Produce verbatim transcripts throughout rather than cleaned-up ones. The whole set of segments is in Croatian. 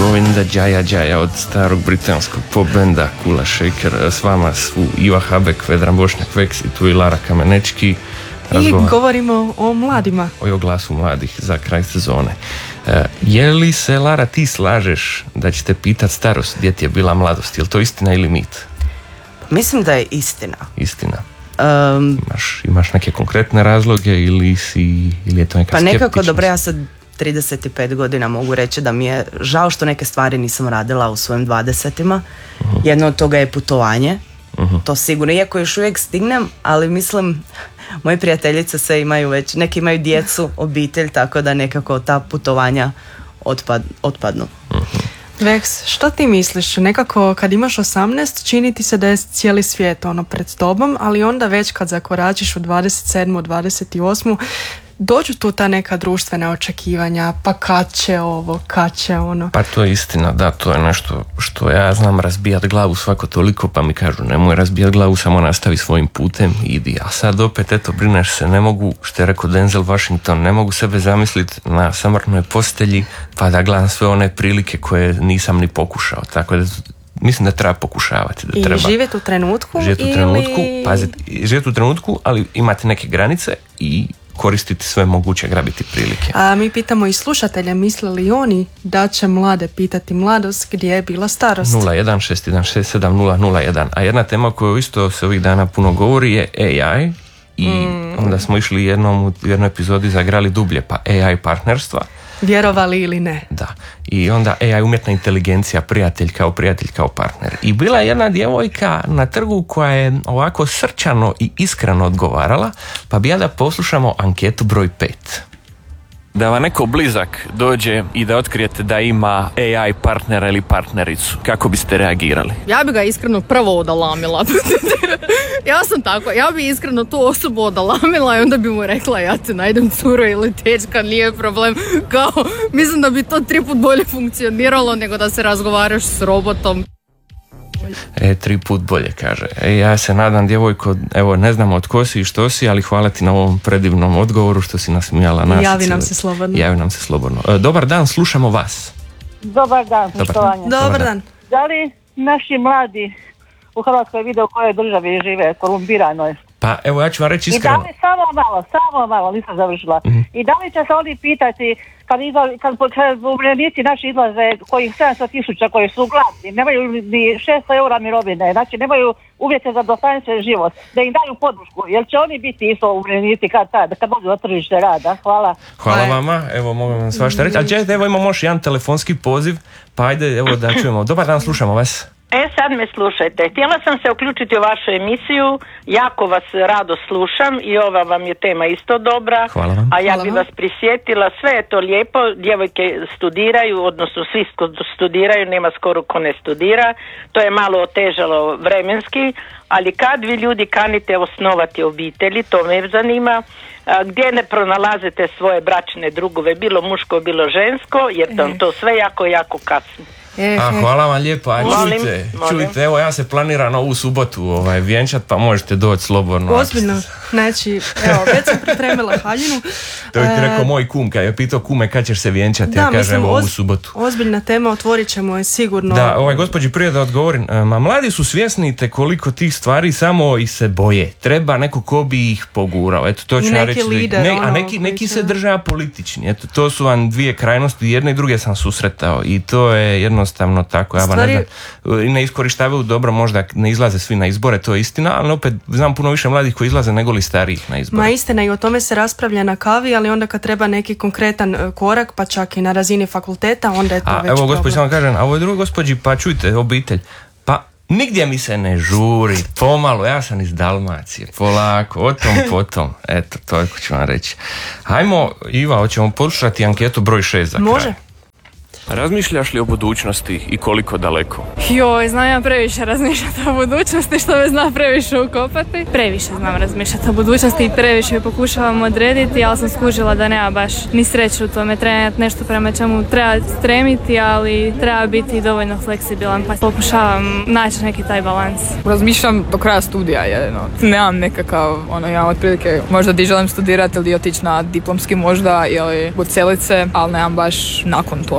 Govinda Džaja Džaja od starog britanskog pop benda Kula Shaker. S vama su Iva Habek, Vedran Bošnjak Veks i tu i Lara Kamenečki. Razgovar... I govorimo o mladima. O glasu mladih za kraj sezone. E, je li se, Lara, ti slažeš da će te pitat starost gdje ti je bila mladost? Je li to istina ili mit? Mislim da je istina. Istina. Um, imaš, imaš neke konkretne razloge ili, si, ili je to neka pa skeptičnost? Nekako, dobro, ja sad trideset pet godina mogu reći da mi je žao što neke stvari nisam radila u svojim dvadesetima. Uh-huh. Jedno od toga je putovanje. Uh-huh. To sigurno, iako još uvijek stignem, ali mislim, moje prijateljice se imaju već, neki imaju djecu, obitelj, tako da nekako ta putovanja otpad, otpadnu. Uh-huh. Veks, što ti misliš? Nekako kad imaš osamnaest čini ti se da je cijeli svijet ono pred tobom, ali onda već kad zakoračiš u dvadeset sedmu, dvadeset osmu dođu tu ta neka društvena očekivanja, pa kad će ovo, kad će ono. Pa to je istina, da, to je nešto što ja znam razbijat glavu svako toliko, pa mi kažu nemoj razbijat glavu, samo nastavi svojim putem, idi. A sad opet, eto, brineš se, ne mogu, što je rekao Denzel Washington, ne mogu sebe zamisliti na samrtnoj postelji, pa da gledam sve one prilike koje nisam ni pokušao, tako da mislim da treba pokušavati. Da I treba živjeti u trenutku? Živjeti ili... u trenutku, paziti, živjeti u trenutku, ali imati neke granice i koristiti sve moguće, grabiti prilike. A mi pitamo i slušatelje, misle li oni da će mlade pitati mladost gdje je bila starost? nula jedan šest jedan šest sedam nula nula jedan. A jedna tema koju isto se ovih dana puno govori je A I i mm. onda smo išli jednom u jednoj epizodi zagrali dublje, pa A I partnerstva. Vjerovali ili ne? Da. I onda A I umjetna inteligencija, prijatelj kao prijatelj kao partner. I bila je jedna djevojka na trgu koja je ovako srčano i iskreno odgovarala, pa bi ja da poslušamo anketu broj pet. Da vam neko blizak dođe i da otkrijete da ima A I partnera ili partnericu, kako biste reagirali? Ja bi ga iskreno prvo odalamila. Ja sam tako, ja bi iskreno tu osobu odalamila i onda bi mu rekla ja te najdem curo ili tečka, nije problem. Kao, mislim da bi to tri put bolje funkcioniralo nego da se razgovaraš s robotom. E, tri put bolje, kaže. E, ja se nadam, djevojko, evo, ne znamo od ko si i što si, ali hvala ti na ovom predivnom odgovoru što si nasmijala nas. Javi nam se slobodno. Javi nam se slobodno. E, dobar dan, slušamo vas. Dobar dan, poštovanje. Dobar, dobar dan. Da li naši mladi u Hrvatskoj vide u kojoj državi žive, korumpiranoj? Pa evo, ja ću vam reći iskreno. I da li, samo malo, samo malo, nisam završila. Mm-hmm. I da li će se oni pitati kad, izla, kad, kad umirovljenici naši izlaze, kojih sedamsto tisuća koji su gladni, nemaju ni šesto eura mirovine, znači nemaju uvjete za dostojanstven život, da im daju podršku, jer će oni biti isto umirovljenici kad tad, kad dođu na tržište rada. Hvala. Hvala vama, evo mogu vam svašta reći. A čekajte, evo imamo još jedan telefonski poziv, pa ajde, evo da čujemo. Dobar dan, slušamo vas. E sad me slušajte, htjela sam se uključiti u vašu emisiju, jako vas rado slušam i ova vam je tema isto dobra. Hvala vam. A ja Hvala bi vam. vas prisjetila, sve je to lijepo, djevojke studiraju, odnosno svi studiraju, nema skoro ko ne studira, to je malo otežalo vremenski, ali kad vi ljudi kanite osnovati obitelji, to me zanima, a, gdje ne pronalazite svoje bračne drugove, bilo muško, bilo žensko, jer tam to sve jako, jako kasno. E, A, hvala vam lijepo, a molim, čujte, molim. čujte, evo ja se planiram ovu subotu ovaj, vjenčat, pa možete doći slobodno. Ozbiljno, znači, evo, već sam pripremila haljinu. To je ti E, rekao moj kum, kad je pitao kume kad ćeš se vjenčati, Da, ja kažem mislim, evo ovu oz, subotu. ozbiljna tema, otvorit ćemo je sigurno. Da, ovaj gospođi prije da odgovorim, ma mladi su svjesni te koliko tih stvari samo ih se boje. Treba neko ko bi ih pogurao. Eto, to ću I ja neki reći. lider, Ne, ono, a neki, neki koji se će- država politični. Eto, to su vam dvije krajnosti, jedne i druge sam susretao i to je jednostavno tako. Ja ba Stvari- ne znam, i ne iskorištavaju dobro, možda ne izlaze svi na izbore, to je istina, ali opet znam puno više mladih koji izlaze nego li starijih na izbore. Ma istina, i o tome se raspravlja na kavi, ali onda kad treba neki konkretan e, korak, pa čak i na razini fakulteta, onda je to A već evo gospođi problem. samo kažem, a ovoj drugoj gospođi, pa čujte, obitelj, pa nigdje mi se ne žuri, pomalo, ja sam iz Dalmacije, polako, o tom potom, eto, toliko ću vam reći. Hajmo, Iva, hoćemo poslušati anketu broj šest za kraj. Može. Razmišljaš li o budućnosti i koliko daleko? Joj, znam ja previše razmišljati o budućnosti, što me zna previše ukopati. Previše znam razmišljati o budućnosti i previše ju pokušavam odrediti, ali sam skužila da nema baš ni sreću u tome. Treba nešto prema čemu treba stremiti, ali treba biti dovoljno fleksibilan, pa pokušavam naći neki taj balans. Razmišljam do kraja studija, jedino. Nemam nekakav, ono, ja otprilike možda di želim studirati ili otići na diplomski možda ili odselit se, ali nemam baš nakon toga. Ali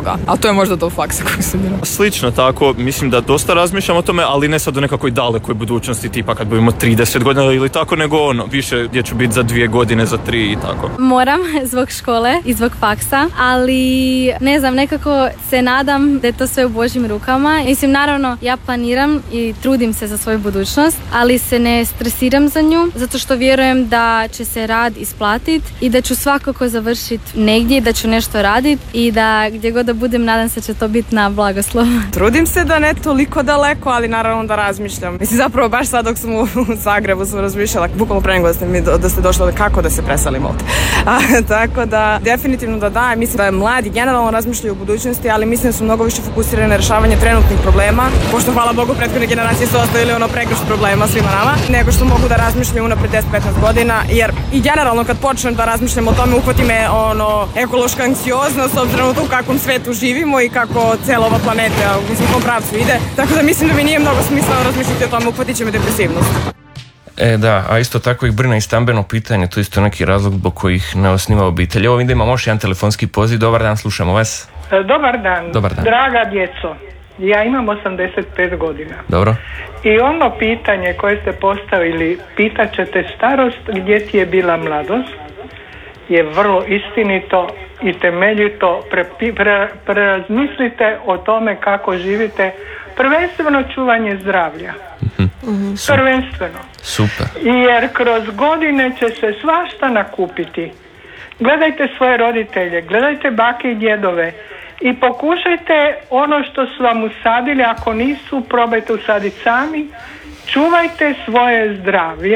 To je možda do faksa koji sam bila. Slično tako, mislim da dosta razmišljam o tome, ali ne sad u nekakvoj dalekoj budućnosti, tipa kad budemo trideset godina ili tako, nego ono, više gdje ću biti za dvije godine, za tri i tako. Moram zbog škole i zbog faksa, ali ne znam, nekako se nadam da je to sve u Božjim rukama. Mislim, naravno, ja planiram i trudim se za svoju budućnost, ali se ne stresiram za nju, zato što vjerujem da će se rad isplatiti i da ću svakako završiti negdje, da ću nešto raditi i da gdje god da budem, nadam se će to biti na blagoslov. Trudim se da ne toliko daleko, ali naravno da razmišljam. Mislim, zapravo baš sad dok sam u Zagrebu sam razmišljala, bukvalno pre nego da ste, mi, da ste došli kako da se preselim ovdje. A, tako da, definitivno da da, mislim da mladi generalno razmišljaju o budućnosti, ali mislim da su mnogo više fokusirani na rješavanje trenutnih problema, pošto hvala Bogu prethodne generacije su ostavili ono pregršt problema svima nama, nego što mogu da razmišljaju unapred deset do petnaest godina, jer i generalno kad počnem da razmišljam o tome, uhvati me ono ekološka anksioznost, s obzirom na to u kakvom svetu živimo i kako cijela ova planeta u mislim kom pravcu ide, tako da mislim da mi nije mnogo smisleno razmišljati o tome, uhvatit će me depresivnost. E da, a isto tako ih brine i stambeno pitanje, to je isto neki razlog zbog kojih ne osniva obitelj. Evo vidim da imamo još jedan telefonski poziv. Dobar dan, slušamo vas. Dobar dan. Dobar dan. Draga djeco, ja imam osamdeset pet godina. Dobro. I ono pitanje koje ste postavili, pitat ćete starost gdje ti je bila mladost, je vrlo istinito i temeljito. Pre, pre, prerazmislite o tome kako živite, prvenstveno čuvanje zdravlja. Mm-hmm. Prvenstveno. Super. Jer kroz godine će se svašta nakupiti. Gledajte svoje roditelje, gledajte bake i djedove i pokušajte ono što su vam usadili, ako nisu, probajte usaditi sami. Čuvajte svoje zdravlje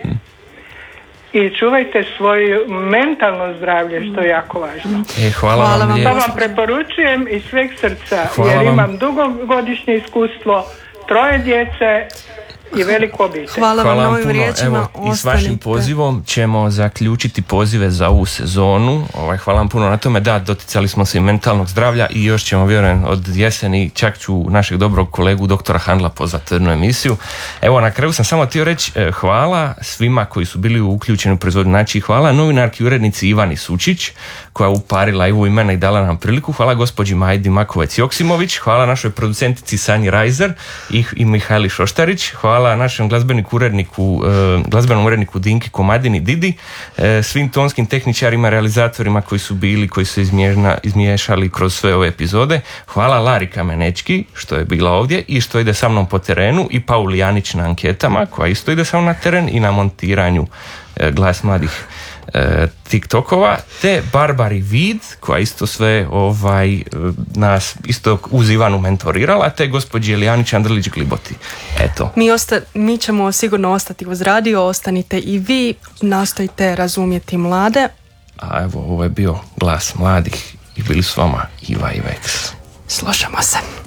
i čuvajte svoje mentalno zdravlje, što je jako važno. E, hvala, hvala vam. To vam preporučujem iz sveg srca, hvala jer vam. imam dugogodišnje iskustvo, troje djece i veliku obitelj. Hvala, hvala vam vam puno. riječima. Evo, i s vašim pozivom ćemo zaključiti pozive za ovu sezonu. Ovaj, hvala vam puno na tome. Da, doticali smo se i mentalnog zdravlja i još ćemo, vjerujem, od jeseni čak ću našeg dobrog kolegu doktora Handla pozvati u jednu emisiju. Evo, na kraju sam samo htio reći eh, hvala svima koji su bili uključeni u proizvodnju. Znači, hvala novinarki i urednici Ivani Sučić, koja je uparila Ivu i mene i dala nam priliku. Hvala gospođi Majdi Makovec-Joksimović. Hvala našoj producentici Sanji Rajzer i, i Mihajli Šoštarić. Hvala Hvala našem glazbeniku uredniku, e, glazbenom uredniku Dinki Komadini Didi, e, svim tonskim tehničarima, realizatorima koji su bili, koji su izmješna, izmiješali kroz sve ove epizode. Hvala Lari Kamenečki što je bila ovdje i što ide sa mnom po terenu, i Pauli Janić na anketama koja isto ide sa mnom na teren i na montiranju e, Glas mladih e, TikTokova, te Barbari Vid koja isto sve ovaj nas isto uz Ivanu mentorirala, te gospođi Elijanić Andrlić Gliboti. Eto. Mi, osta- mi ćemo sigurno ostati uz radio, ostanite i vi, nastojite razumjeti mlade. A evo, ovo je bio Glas mladih i bili s vama Iva i Veks. Slušamo se.